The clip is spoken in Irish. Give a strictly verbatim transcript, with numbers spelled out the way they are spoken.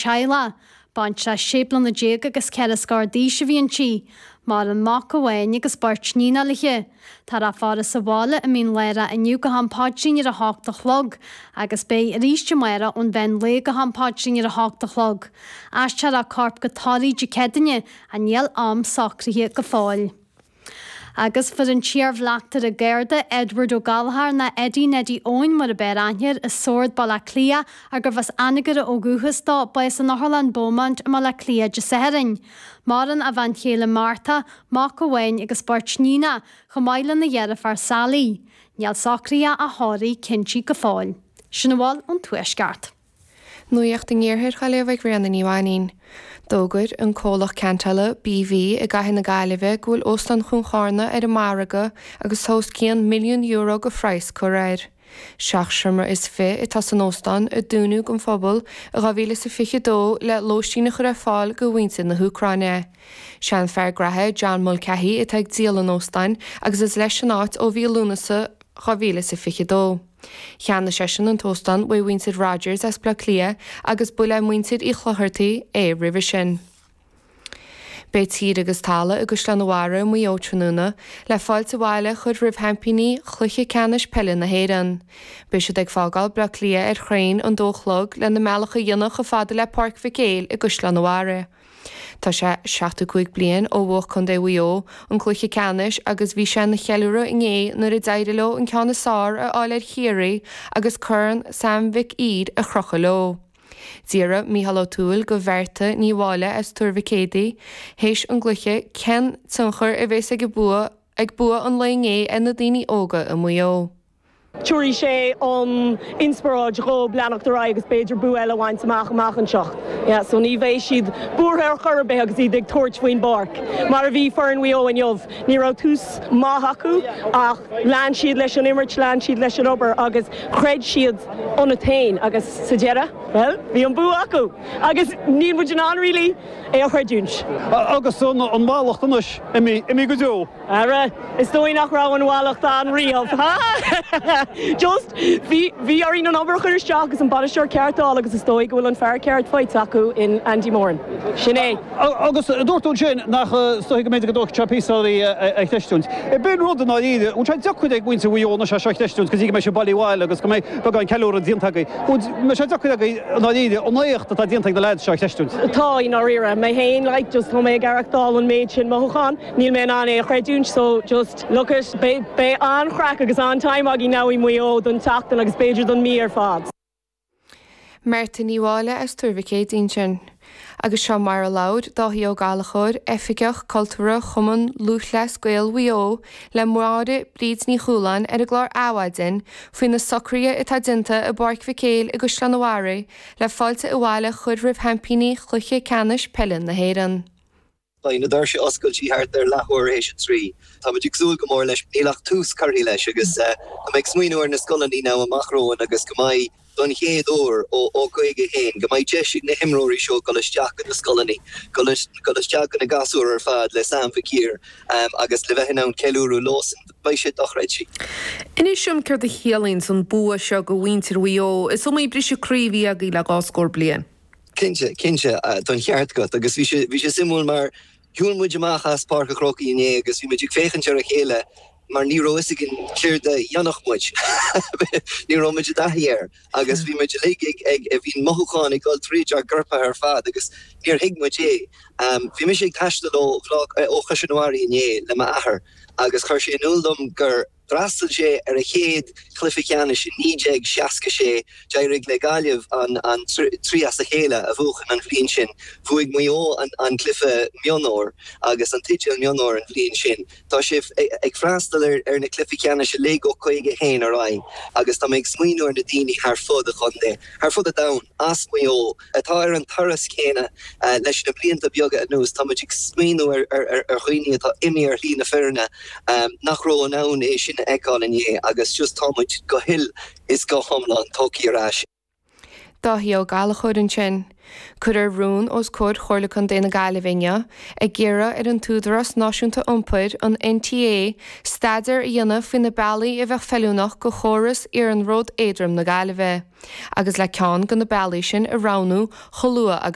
Chaila, bant se séblan na déag agus cead scardí se bhíon tí, mar an mac ahhain agus bart nína liche. Tar a fára sa bhála a mín leire iniu go hampáidsin ar a hácht a chlog, agus bé a ríiste maira ón bhein le go hampáidsin ar a hácht a chlog. Aiste a corp go tarí de cedanne a níl am sacrithe go fáil. Agus for an tíarmh leachtar a ggéirde Edward O'Gallagher na Eddie Neddy Owen mar a beir anhir is sword bala clia agur was anigar ó gúchastá bais an Northland Beaumont mar la clia de seherin. Maran a van chéile Martha, Mac Owain agus Bart Nína chomailan na dhearah ar Sally. Níl sacria a háirí cinsi go fáil. Sinna an tuaisgart. Nuíocht an ggéirthir chaléomh rian na níháinín. Dógad an cólach cantala B V a gaithna gaileheh ghfuil ostan chun chána ar a maraga agus thós cían milliún euro go phrais choréir. Seach siomra is fé i tas an óstan a dúnú an phobal a ghabhíle sa fiche dó le lóistína chu fáil go bhainte na Húcráine. Sean fear grathe John Mulcahy i teag díal an óstain agus is leis an áit ó bhí lúnasa ghabhíle sa fiche dó. Cheanna sesin an tóstan bhui winsid Rogers as bla clia agus bula winsid i chlohartaí é river sin. Bé tír agus tala agus leanhara mu ótranúna le fáilte bháile chud rih hampíní chluiche canis pellin na héan. Bé se ag fágáil bla clia ar chrain an dóchlog le na mealacha dionach a fada le park ficéil agus leanhara. Tá sé seachtú blian ó bhch chun déhío an chluiche canis agus bhí sé na cheúra in é nuair i daidirló an ceanna sár a áir chiaí agus chun Sam Vic iad a chrochaló. Díra Míhall O'Toole go bhharrta ní bháile as tuirmhicédaí, héis an gluiche cen tunchar a bhés ag bua ag bua an le é in na daoine óga a muo. Tuairí sé an inspiráid go bleanach do agus beidir bu eile bhaint amach amach an seach. Ja, so ní bhéh siad búthir churbe agus iad ag tuairt faoin barc. Mar a bhí fearn bhí ó an jobh, ní rá tús maith acu ach lean siad leis an imirt, lean siad leis an obair agus chreid siad an tain agus sa deara, well, bhí an bú acu. Agus ní muid an anrílí é a chreidúns. Agus an bhálacht anis imi go dú. Ara, is dói nach rá an bhálacht an riamh, ha? Just bhí bhí ar on obair chuir isteach agus an banisteir ceartá agus is dói gohfuil an fear ceart fáid acu in Antimorin. Sinné. Agus dúirtún sin nach stoigh go méid go dúch trapísaí ag teistúnt. I ben rud an áíide, ún sé dechuid ag bhainte bhíonna se seach teistúnt, cos í me se bailíháil agus go méid go an ceúr an diontaí. Me sé dechuid an áíide an éocht a diontaigh de leid seach teistúnt. Tá in áíire, mé héin le just tho mé garachtáil an méid sin mothúchan, níl mé an é chreidún, so just look at bé an chrac agus an time agí now muo don tachtan agus beidir don mí ar fad. Merta níháile as tuirmhicéad sin. Agus seo mar a laud dáhí ó Gallagher efficeach cultúra chuman lúthleas gail wío le mráide bríd ní chúlan ar a glár áhaidin faoin na socria itá dinta a barc ficéil agus leanhara le fáilte a bháile chud rih hampíní chluiche canis pellin na héan. Tá na dar se oscailtí thart ar lethúir éis trí. Tá muid agsúil go mór leis éileach tús carthaí leis agus tá meid smaoinúir na scolaní ná amachróin agus go mbeidh don chéad óir ó ó goige héin, go mbeidh deisiigh na himróirí seo go leisteach na scolaní, go leisteach na gasúir ar fad le Sam Vic um, agus le bheith an ceúrú lósan ba sé dochreid si. Inis siom ceir de chéalainn san bua seo go bhaintear bhío, is mé brí se críomhí a í le gáscór blian. Kinse, kinse don cheart got agus bhí sé simú mar dún muid amach as park a croci in agus bhí muid féchan tear a chéile mar ní roisigin clear de Janach muid. Ní ro muid dahiar agus bhí muid le ag a bhín mothúcháin ag gáil tríd ar gurpa ar fad agus níor hiig muid é. Bhí muid ag taiste ó ó chaisiúáí in le ma ahar agus chuir sé anúldum gur drastal sé ar a chéad chluificeanna sin níéag seaca sé deirig le gaiamh an an trí as a chéile a bhuachan an bhríon sin bhuaig muo an an clifa mionóir agus an titil mionóir an bhríon sin. Tá sé ag freastal ar ar na clificeanna se le go chuige héin ar rain agus tá méid smaoinúir na daoine ar fud a chundé. Ar fud a dam as muo atá ar an taras céine leis na blianta beaga a nús tá muid ag smaoinú ar ar ar chuoine atá imi ar lína fearna nach ró an ann é sin eáil in é agus just támuid go hill is go thomlan tóí arás. Dáhí ó Gallagher an sin. Cur ar rún os cód chorlachan déna Gailehine ag ggéire ar an túdaras náisiúnta iompair an N T A staidir dhéanamh faoin na bailí a bheith feúnach go chóras ar an ród éadrom na Gaileheh. Agus le ceann go na bailí sin a ránú cholua agus